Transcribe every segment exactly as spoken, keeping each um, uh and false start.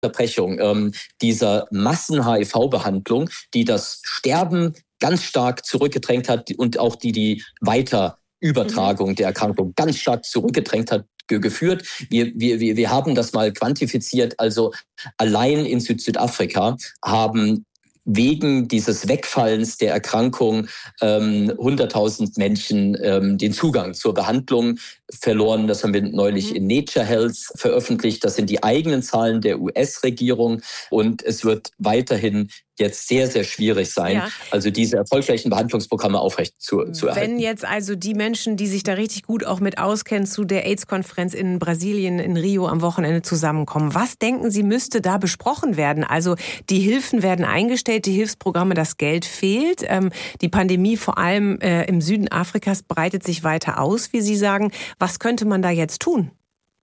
Unterbrechung ähm, dieser Massen-H I V-Behandlung, die das Sterben ganz stark zurückgedrängt hat und auch die die Weiterübertragung mhm. der Erkrankung ganz stark zurückgedrängt hat, geführt. Wir, wir, wir haben das mal quantifiziert. Also allein in Süd Südafrika haben wegen dieses Wegfallens der Erkrankung ähm, hunderttausend Menschen ähm, den Zugang zur Behandlung verloren. Das haben wir neulich mhm. in Nature Health veröffentlicht. Das sind die eigenen Zahlen der U S-Regierung. Und es wird weiterhin jetzt sehr, sehr schwierig sein, ja. also diese erfolgreichen Behandlungsprogramme aufrecht zu, zu erhalten. Wenn jetzt also die Menschen, die sich da richtig gut auch mit auskennen, zu der AIDS-Konferenz in Brasilien, in Rio am Wochenende zusammenkommen, was denken Sie, müsste da besprochen werden? Also die Hilfen werden eingestellt, die Hilfsprogramme, das Geld fehlt. Ähm, die Pandemie vor allem äh, im Süden Afrikas breitet sich weiter aus, wie Sie sagen. Was könnte man da jetzt tun?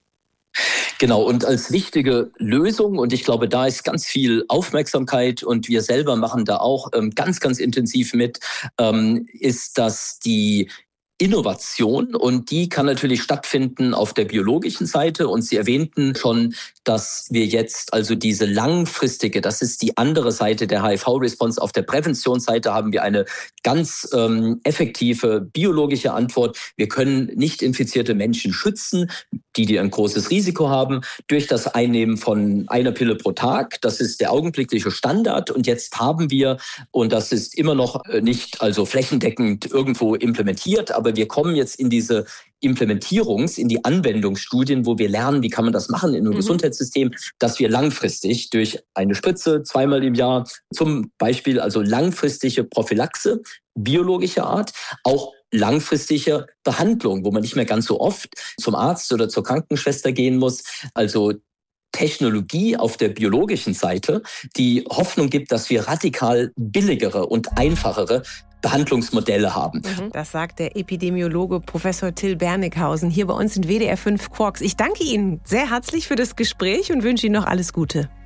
Genau, und als wichtige Lösung, und ich glaube, da ist ganz viel Aufmerksamkeit und wir selber machen da auch ähm, ganz, ganz intensiv mit, ähm, ist, dass die Innovation, und die kann natürlich stattfinden auf der biologischen Seite. Und Sie erwähnten schon, dass wir jetzt also diese langfristige, das ist die andere Seite der H I V-Response, auf der Präventionsseite haben wir eine ganz ähm, effektive biologische Antwort. Wir können nicht infizierte Menschen schützen, die, die ein großes Risiko haben, durch das Einnehmen von einer Pille pro Tag. Das ist der augenblickliche Standard. Und jetzt haben wir, und das ist immer noch nicht also flächendeckend irgendwo implementiert, aber wir kommen jetzt in diese Implementierungs-, in die Anwendungsstudien, wo wir lernen, wie kann man das machen in einem mhm. Gesundheitssystem, dass wir langfristig durch eine Spritze zweimal im Jahr zum Beispiel, also langfristige Prophylaxe biologischer Art, auch langfristige Behandlung, wo man nicht mehr ganz so oft zum Arzt oder zur Krankenschwester gehen muss. Also Technologie auf der biologischen Seite, die Hoffnung gibt, dass wir radikal billigere und einfachere Behandlungsmodelle haben. Das sagt der Epidemiologe Professor Till Bernighausen hier bei uns in W D R fünf Quarks. Ich danke Ihnen sehr herzlich für das Gespräch und wünsche Ihnen noch alles Gute.